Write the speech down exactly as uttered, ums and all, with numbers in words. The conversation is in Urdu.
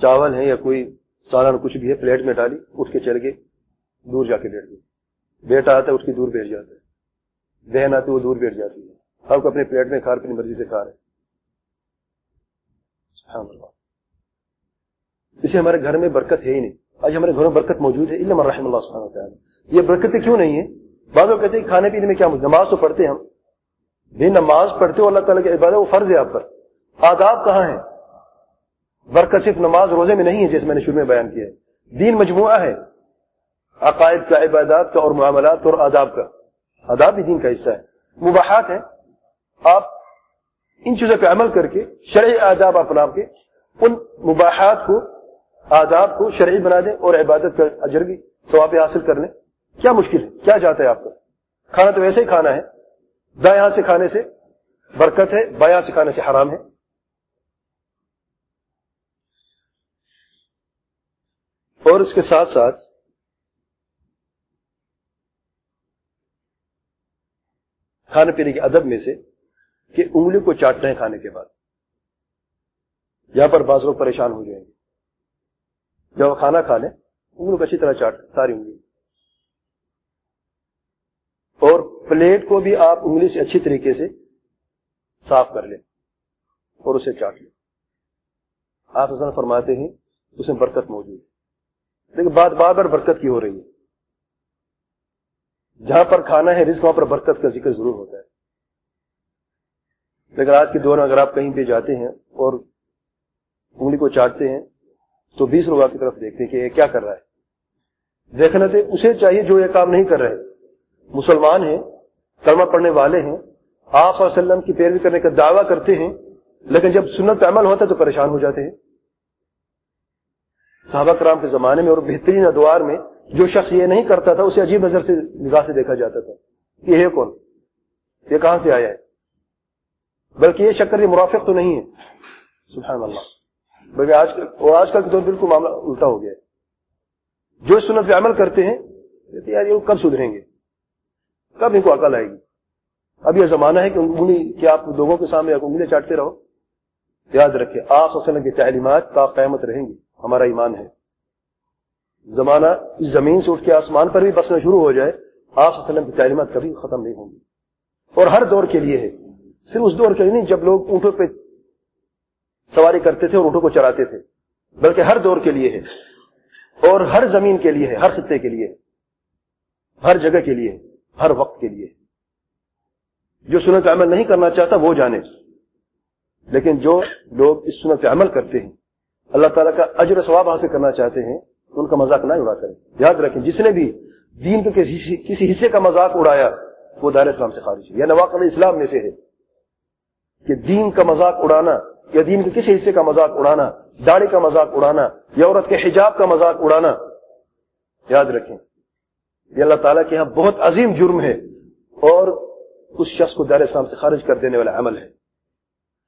چاول ہے یا کوئی سالن کچھ بھی ہے پلیٹ میں ڈالی, اٹھ کے چل گئے, دور جا کے بیٹھ گئے. بیٹا آتا ہے اٹھ کے دور بیٹھ جاتا ہے, بہن آتی وہ دور بیٹھ جاتی ہے, آپ کو اپنے پلیٹ میں کھا اپنی مرضی سے کھا رہے. سبحان اللہ. اسے ہمارے گھر میں برکت ہے ہی نہیں. آج ہمارے گھروں میں برکت موجود ہے الا من رحم اللہ سبحانہ وتعالی. یہ برکتیں کیوں نہیں ہیں؟ بعض لوگ کہتے ہیں کھانے پینے میں کیا موجود, نماز تو پڑھتے ہیں ہم, بھی نماز پڑھتے ہو اللہ تعالیٰ کی عبادت, وہ فرض ہے آپ پر. آداب کہاں ہیں؟ برکت صرف نماز روزے میں نہیں ہے جیسے میں نے شروع میں بیان کیا ہے. دین مجموعہ ہے, عقائد کا, عبادات کا, اور معاملات اور آداب کا. آداب بھی دین کا حصہ ہے. مباحات ہیں, آپ ان چیزوں پہ عمل کر کے شرعی آداب اپنا کے ان مباحات کو, آداب کو شرعی بنا دیں اور عبادت کا اجر بھی ثواب حاصل کر لیں. کیا مشکل ہے؟ کیا جاتا ہے آپ کا؟ کھانا تو ویسے ہی کھانا ہے. دائیں ہاتھ سے کھانے سے برکت ہے, بائیں ہاتھ سے کھانے سے حرام ہے. اور اس کے ساتھ ساتھ کھانے پینے کے ادب میں سے کہ انگلی کو چاٹنا ہے کھانے کے بعد. یہاں پر بعض لوگ پریشان ہو جائیں گے. جب وہ کھانا کھا لیں انگلی کو اچھی طرح چاٹ لیں, ساری انگلی. اور پلیٹ کو بھی آپ انگلی سے اچھی طریقے سے صاف کر لیں اور اسے چاٹ لیں. آپ حسن فرماتے ہیں اس میں برکت موجود ہے. لیکن بات بار بار برکت کی ہو رہی ہے. جہاں پر کھانا ہے رزق وہاں پر برکت کا ذکر ضرور ہوتا ہے. لیکن آج کے دور میں اگر آپ کہیں پہ جاتے ہیں اور انگلی کو چاٹتے ہیں تو بیس لوگ آپ کی طرف دیکھتے ہیں کہ یہ کیا کر رہا ہے. دیکھنا تھے اسے چاہیے جو یہ کام نہیں کر رہے. مسلمان ہیں, کلمہ پڑھنے والے ہیں, آپ صلی اللہ علیہ وسلم کی پیروی کرنے کا دعویٰ کرتے ہیں, لیکن جب سنت پہ عمل ہوتا ہے تو پریشان ہو جاتے ہیں. صحابہ کرام کے زمانے میں اور بہترین ادوار میں جو شخص یہ نہیں کرتا تھا اسے عجیب نظر سے نگاہ سے دیکھا جاتا تھا. یہ ہے کون؟ یہ کہاں سے آیا ہے؟ بلکہ یہ شکر یہ مرافق تو نہیں ہے. سبحان اللہ. بلکہ آج اور آج کل کے دور بالکل معاملہ الٹا ہو گیا ہے. جو سنت پہ عمل کرتے ہیں کہتے یار یہ کب سدھریں گے, کب ان کو عقل آئے گی. اب یہ زمانہ ہے کہ انگلی کہ آپ لوگوں کے سامنے انگلیاں چاٹتے رہو. یاد رکھیں آپ صلی اللہ علیہ وسلم کی تعلیمات تا قیامت رہیں گی. ہمارا ایمان ہے. زمانہ اس زمین سے اٹھ کے آسمان پر بھی بسنا شروع ہو جائے, آپ صلی اللہ علیہ وسلم کی تعلیمات کبھی ختم نہیں ہوں گی. اور ہر دور کے لیے ہے, صرف اس دور کے لیے نہیں جب لوگ اونٹوں پہ سواری کرتے تھے اور اونٹوں کو چراتے تھے, بلکہ ہر دور کے لیے ہے, اور ہر زمین کے لیے ہے, ہر خطے کے لیے, ہر جگہ کے لیے, ہر وقت کے لیے. جو سنت پہ عمل نہیں کرنا چاہتا وہ جانے, لیکن جو لوگ اس سنت پہ عمل کرتے ہیں اللہ تعالیٰ کا اجر و ثواب حاصل کرنا چاہتے ہیں ان کا مذاق نہ اڑا کریں. یاد رکھیں جس نے بھی دین کے کسی حصے کا مذاق اڑایا وہ دار اسلام سے خارج ہے. یہ نواقض اسلام میں سے ہے کہ دین کا مذاق اڑانا یا دین کے کسی حصے کا مذاق اڑانا, داڑھی کا مذاق اڑانا یا عورت کے حجاب کا مذاق اڑانا, یاد رکھیں یہ اللہ تعالیٰ کے یہاں بہت عظیم جرم ہے اور اس شخص کو دار اسلام سے خارج کر دینے والا عمل ہے.